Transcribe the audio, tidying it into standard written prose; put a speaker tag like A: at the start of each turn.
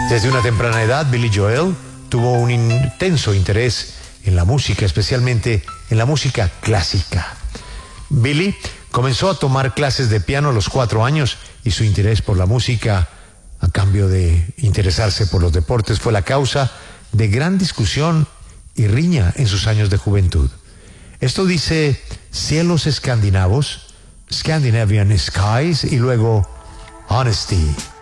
A: Desde una temprana edad, Billy Joel tuvo un intenso interés en la música, especialmente en la música clásica. Billy comenzó a tomar clases de piano a los 4 años y su interés por la música, a cambio de interesarse por los deportes, fue la causa de gran discusión y riña en sus años de juventud. Esto dice Cielos Escandinavos, Scandinavian Skies, y luego Honesty.